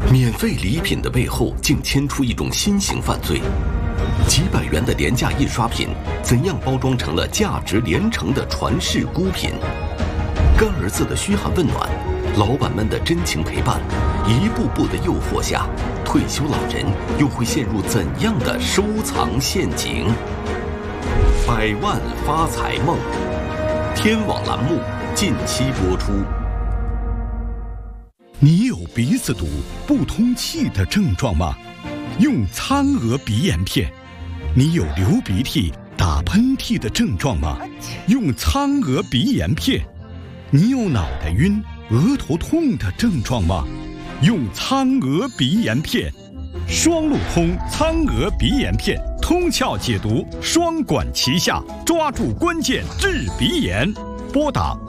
免费礼品的背后竟牵出一种新型犯罪，几百元的廉价印刷品怎样包装成了价值连城的传世孤品？干儿子的嘘寒问暖，老板们的真情陪伴，一步步的诱惑下，退休老人又会陷入怎样的收藏陷阱？100万发财梦，天网栏目近期播出。 你有鼻子堵、不通气的症状吗？用苍娥鼻炎片。你有流鼻涕、打喷嚏的症状吗？用苍娥鼻炎片。你有脑袋晕、额头痛的症状吗？用苍娥鼻炎片。双路通苍娥鼻炎片，通窍解毒，双管齐下，抓住关键治鼻炎。拨打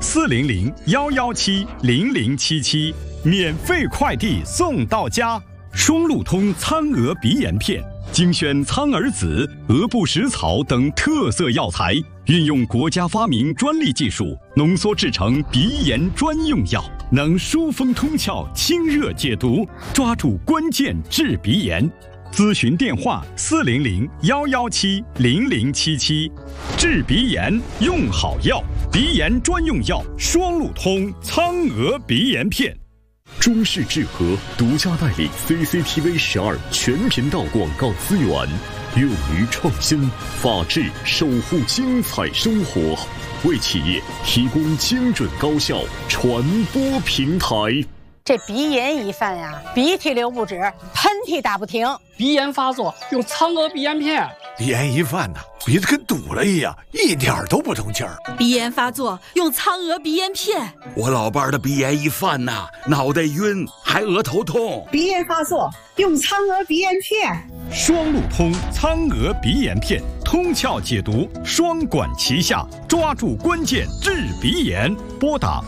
400-117-0077，免费快递送到家。双路通苍娥鼻炎片，精选苍耳子、鹅不食草等特色药材，运用国家发明专利技术，浓缩制成鼻炎专用药，能疏风通窍、清热解毒，抓住关键治鼻炎。咨询电话400-117-0077，治鼻炎用好药，鼻炎专用药双路通苍娥鼻炎片。 中视智和独家代理 CCTV12全频道广告资源，勇于创新，法治守护精彩生活，为企业提供精准高效传播平台。 这鼻炎一犯呀，鼻涕流不止，喷嚏打不停。 鼻炎发作用苍娥鼻炎片。 鼻炎一犯呢，鼻子跟堵了一样，一点都不通气儿。 鼻炎发作用苍娥鼻炎片。 我老伴儿的鼻炎一犯呐，脑袋晕，还额头痛。 鼻炎发作用苍娥鼻炎片。 双路通苍娥鼻炎片，通窍解毒，双管齐下，抓住关键治鼻炎。拨打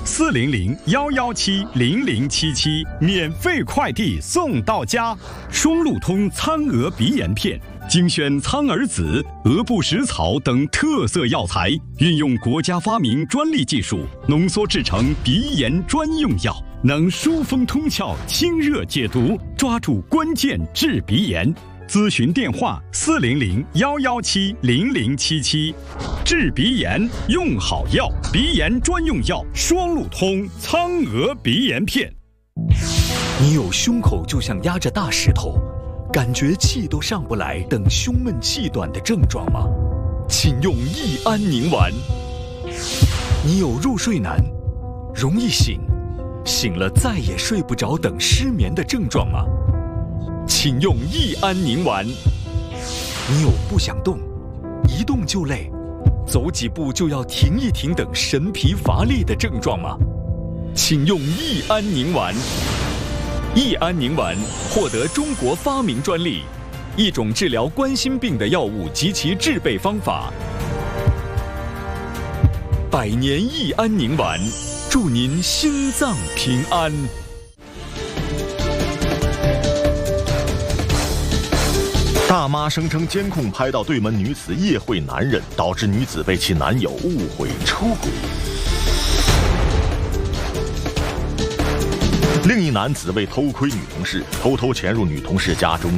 400-117-0077，免费快递送到家。双路通苍娥鼻炎片，精选苍耳子、鹅不食草等特色药材，运用国家发明专利技术，浓缩制成鼻炎专用药，能疏风通窍、清热解毒，抓住关键治鼻炎。咨询电话400-117-0077，治鼻炎用好药，鼻炎专用药双路通苍娥鼻炎片。 你有胸口就像压着大石头，感觉气都上不来等胸闷气短的症状吗？请用益安宁丸。你有入睡难、容易醒了再也睡不着等失眠的症状吗？请用益安宁丸。你有不想动、一动就累、走几步就要停一停等神疲乏力的症状吗？请用益安宁丸。益安宁丸获得中国发明专利，一种治疗冠心病的药物及其制备方法。100年益安宁丸，祝您心脏平安。 大妈声称监控拍到对门女子夜会男人，导致女子被其男友误会出轨。另一男子为偷窥女同事，偷偷潜入女同事家中，